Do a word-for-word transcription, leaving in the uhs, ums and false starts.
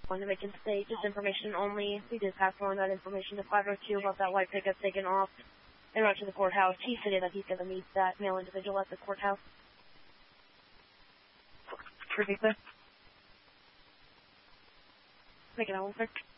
Going to make it state just information only. We did pass along that information to five oh two about that white pickup taken off and route to the courthouse. He stated that he's going to meet that male individual at the courthouse. Repeat that. Make it out, sir.